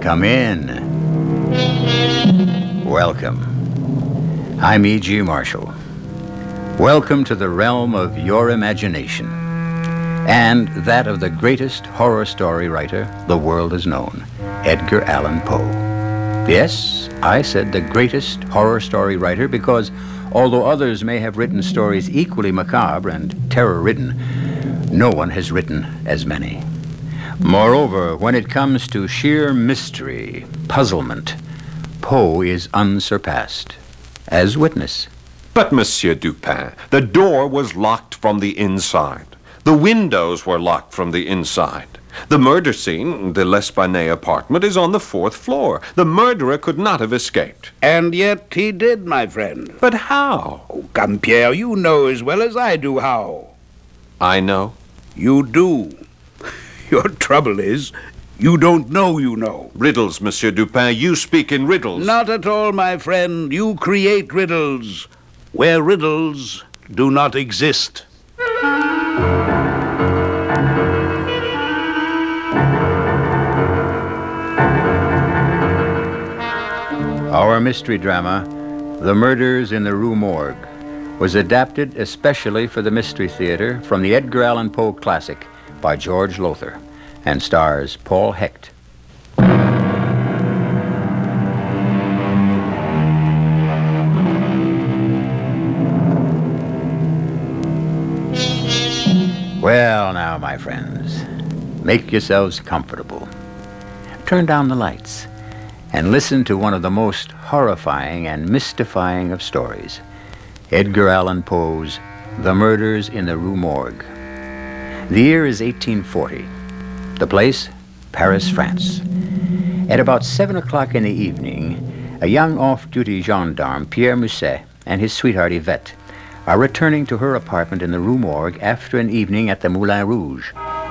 Come in. Welcome. I'm E.G. Marshall. Welcome to the realm of your imagination and that of the greatest horror story writer the world has known, Edgar Allan Poe. Yes, I said the greatest horror story writer because although others may have written stories equally macabre and terror-ridden, no one has written as many. Moreover, when it comes to sheer mystery, puzzlement, Poe is unsurpassed. As witness. But, Monsieur Dupin, the door was locked from the inside. The windows were locked from the inside. The murder scene, the L'Espanaye apartment, is on the 4th floor. The murderer could not have escaped. And yet he did, my friend. But how? Oh, come, Pierre, you know as well as I do how. I know. You do. Your trouble is, you don't know you know. Riddles, Monsieur Dupin. You speak in riddles. Not at all, my friend. You create riddles where riddles do not exist. Our mystery drama, The Murders in the Rue Morgue, was adapted especially for the Mystery Theater from the Edgar Allan Poe classic by George Lowther and stars Paul Hecht. Well, now, my friends, make yourselves comfortable. Turn down the lights and listen to one of the most horrifying and mystifying of stories, Edgar Allan Poe's The Murders in the Rue Morgue. The year is 1840. The place, Paris, France. At about 7 o'clock in the evening, a young off-duty gendarme, Pierre Musset, and his sweetheart Yvette are returning to her apartment in the Rue Morgue after an evening at the Moulin Rouge.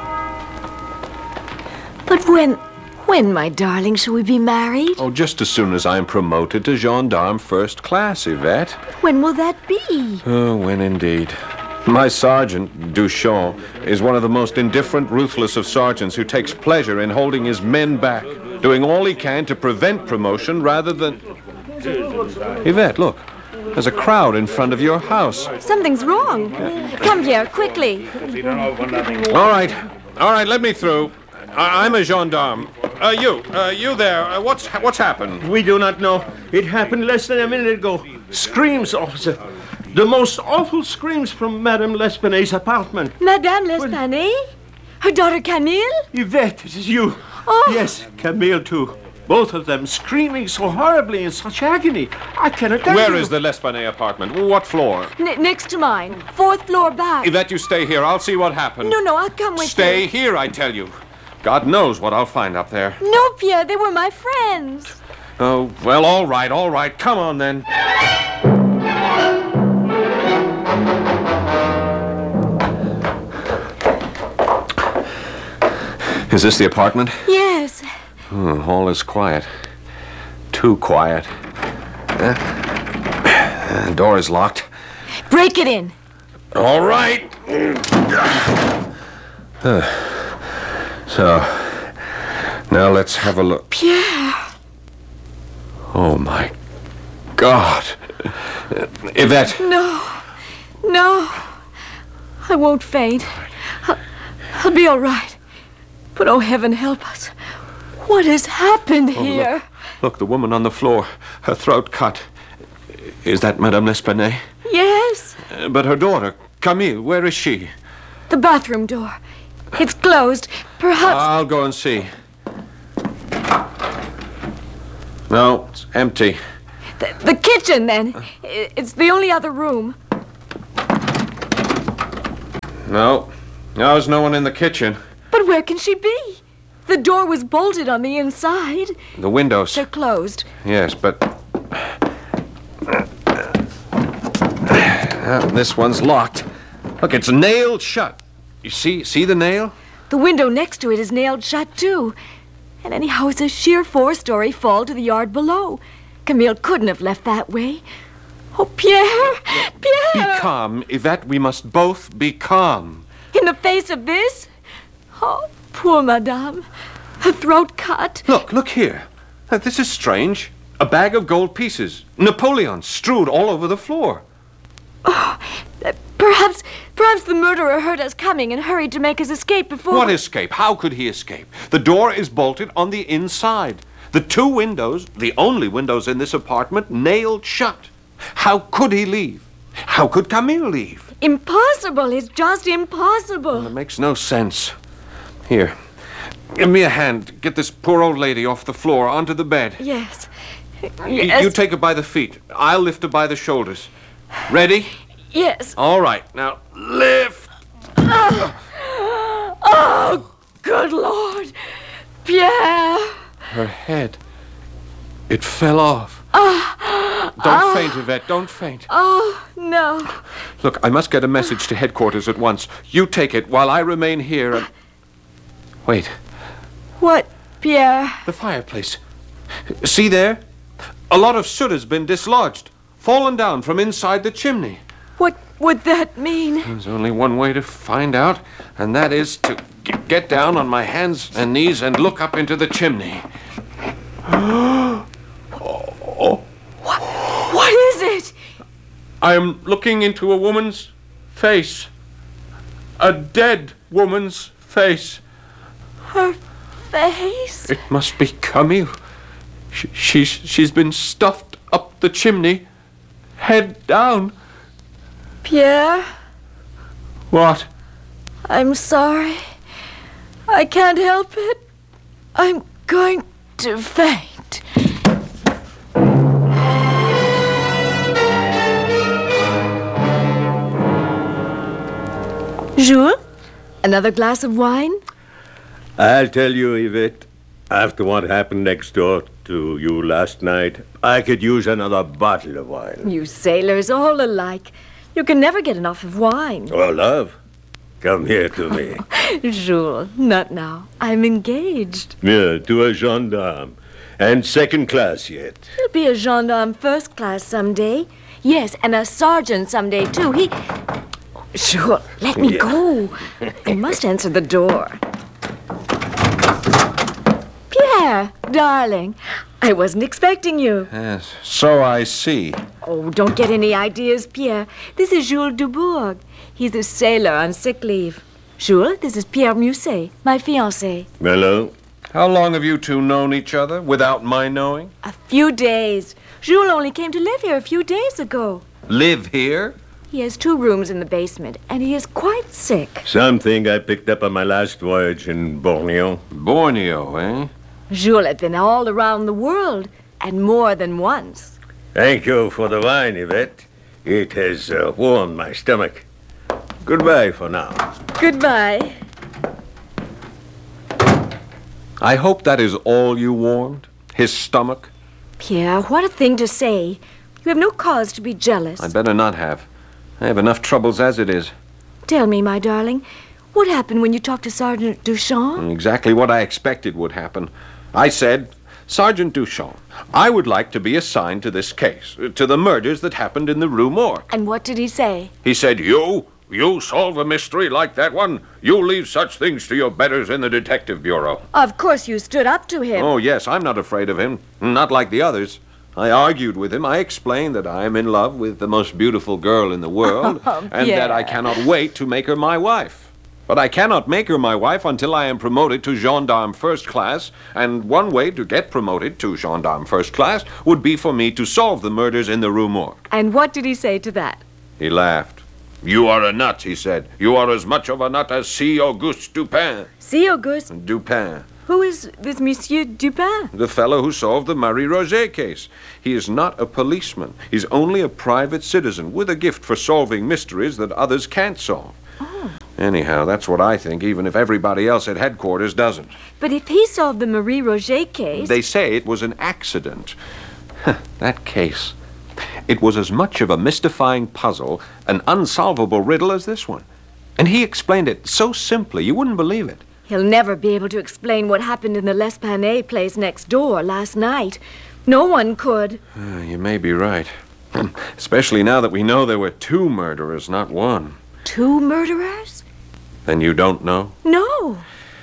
But when, my darling, shall we be married? Oh, just as soon as I'm promoted to gendarme first class, Yvette. When will that be? Oh, when indeed. My sergeant, Duchamp, is one of the most indifferent, ruthless of sergeants who takes pleasure in holding his men back, doing all he can to prevent promotion rather than... Yvette, look. There's a crowd in front of your house. Something's wrong. Come here, quickly. All right, let me through. I'm a gendarme. You there, what's happened? We do not know. It happened less than a minute ago. Screams, officer. The most awful screams from Madame L'Espanaye's apartment. Madame L'Espanaye? Her daughter Camille? Yvette, it is you. Oh. Yes, Camille, too. Both of them screaming so horribly in such agony. I cannot tell you. Where is the L'Espanaye apartment? What floor? Next to mine. 4th floor back. Yvette, you stay here. I'll see what happened. No, I'll come with you. Stay here, I tell you. God knows what I'll find up there. No, Pierre, they were my friends. Oh, well, all right. Come on, then. Is this the apartment? Yes. All is quiet. Too quiet. The door is locked. Break it in. All right. So, now let's have a look. Pierre. Oh, my God. Yvette. No. I won't faint. I'll be all right. But, oh, heaven help us. What has happened here? Look, the woman on the floor. Her throat cut. Is that Madame L'Espanaye? Yes. But her daughter, Camille, where is she? The bathroom door. It's closed. Perhaps... I'll go and see. No, it's empty. The kitchen, then. It's the only other room. No, there's no one in the kitchen. But where can she be? The door was bolted on the inside. The windows. They're closed. Yes, but... this one's locked. Look, it's nailed shut. You see the nail? The window next to it is nailed shut, too. And anyhow, it's a sheer 4-story fall to the yard below. Camille couldn't have left that way. Oh, Pierre! Pierre! Be calm, Yvette. We must both be calm. In the face of this? Oh, poor Madame. A throat cut. Look here. This is strange. A bag of gold pieces. Napoleons strewed all over the floor. Perhaps the murderer heard us coming and hurried to make his escape before... What escape? How could he escape? The door is bolted on the inside. The two windows, the only windows in this apartment, nailed shut. How could he leave? How could Camille leave? Impossible. It's just impossible. It makes no sense. Here, give me a hand. Get this poor old lady off the floor onto the bed. Yes. You take her by the feet. I'll lift her by the shoulders. Ready? Yes. All right. Now, lift. Oh, good Lord. Pierre. Her head. It fell off. Don't faint, Yvette. Don't faint. Oh, no. Look, I must get a message to headquarters at once. You take it while I remain here and... Wait. What, Pierre? The fireplace. See there? A lot of soot has been dislodged, fallen down from inside the chimney. What would that mean? There's only one way to find out, and that is to get down on my hands and knees and look up into the chimney. What is it? I am looking into a woman's face. A dead woman's face. Her face? It must be Camille. She's been stuffed up the chimney, head down. Pierre? What? I'm sorry. I can't help it. I'm going to faint. Jules? Another glass of wine? I'll tell you, Yvette, after what happened next door to you last night, I could use another bottle of wine. You sailors, all alike. You can never get enough of wine. Oh, love, come here to me. Jules, not now. I'm engaged. Yeah, to a gendarme. And second class yet. He'll be a gendarme first class someday. Yes, and a sergeant someday, too. Jules, let me go. I must answer the door. Pierre, darling, I wasn't expecting you. Yes, so I see. Oh, don't get any ideas, Pierre. This is Jules Dubourg. He's a sailor on sick leave. Jules, this is Pierre Musset, my fiancé. Hello. How long have you two known each other without my knowing? A few days. Jules only came to live here a few days ago. Live here? He has 2 rooms in the basement, and he is quite sick. Something I picked up on my last voyage in Borneo. Borneo, eh? Jules had been all around the world, and more than once. Thank you for the wine, Yvette. It has warmed my stomach. Goodbye for now. Goodbye. I hope that is all you warmed? His stomach? Pierre, what a thing to say. You have no cause to be jealous. I better not have. I have enough troubles as it is. Tell me, my darling, what happened when you talked to Sergeant Duchamp? Exactly what I expected would happen. I said, Sergeant Duchamp, I would like to be assigned to this case, to the murders that happened in the Rue Morgue. And what did he say? He said, You solve a mystery like that one? You leave such things to your betters in the Detective Bureau. Of course you stood up to him. Oh, yes, I'm not afraid of him. Not like the others. I argued with him. I explained that I am in love with the most beautiful girl in the world, and that I cannot wait to make her my wife. But I cannot make her my wife until I am promoted to gendarme first class, and one way to get promoted to gendarme first class would be for me to solve the murders in the Rue Morgue. And what did he say to that? He laughed. You are a nut, he said. You are as much of a nut as C. Auguste Dupin. C. Auguste? Dupin. Who is this Monsieur Dupin? The fellow who solved the Marie-Roger case. He is not a policeman. He's only a private citizen with a gift for solving mysteries that others can't solve. Oh. Anyhow, that's what I think, even if everybody else at headquarters doesn't. But if he solved the Marie-Roger case... They say it was an accident. That case. It was as much of a mystifying puzzle, an unsolvable riddle as this one. And he explained it so simply, you wouldn't believe it. He'll never be able to explain what happened in the L'Espanaye place next door last night. No one could. You may be right. Especially now that we know there were 2 murderers, not 1. 2 murderers? Then you don't know? No.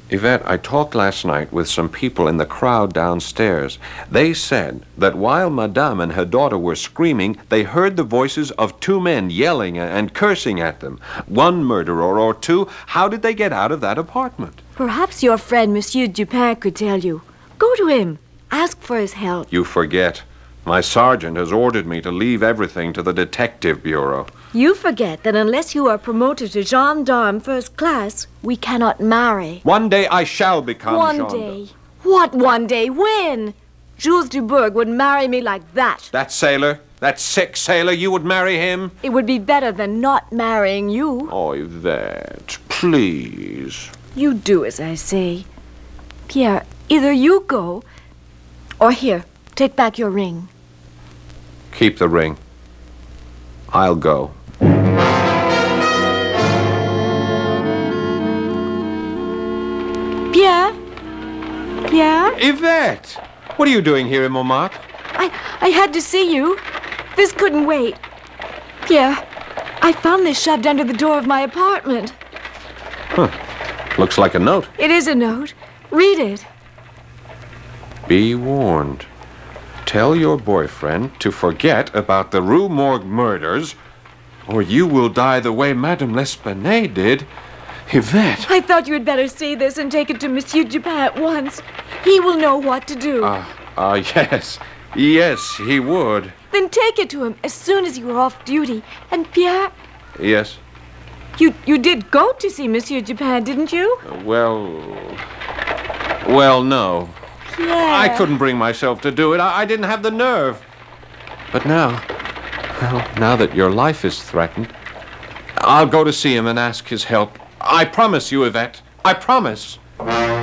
Yvette, I talked last night with some people in the crowd downstairs. They said that while Madame and her daughter were screaming, they heard the voices of two men yelling and cursing at them. One murderer or two. How did they get out of that apartment? Perhaps your friend, Monsieur Dupin, could tell you. Go to him. Ask for his help. You forget. My sergeant has ordered me to leave everything to the detective bureau. You forget that unless you are promoted to gendarme first class, we cannot marry. One day I shall become One gendarme. day? What one day? When? Jules Dubourg would marry me like that. That sailor, that sick sailor, you would marry him? It would be better than not marrying you. Oh, Yvette, please. You do as I say. Pierre, either you go, or here, take back your ring. Keep the ring. I'll go. Pierre? Pierre? Yvette! What are you doing here in Montmartre? I had to see you. This couldn't wait. Pierre, I found this shoved under the door of my apartment. Looks like a note. It is a note. Read it. Be warned. Tell your boyfriend to forget about the Rue Morgue murders, or you will die the way Madame L'Espanaye did. Yvette! I thought you had better see this and take it to Monsieur Dupin at once. He will know what to do. Yes. Yes, he would. Then take it to him as soon as you are off duty. And Pierre, Yes. you did go to see Monsieur Dupin, didn't you? Well, no. Pierre. I couldn't bring myself to do it. I didn't have the nerve. But now, well, now that your life is threatened, I'll go to see him and ask his help. I promise you, Yvette. I promise.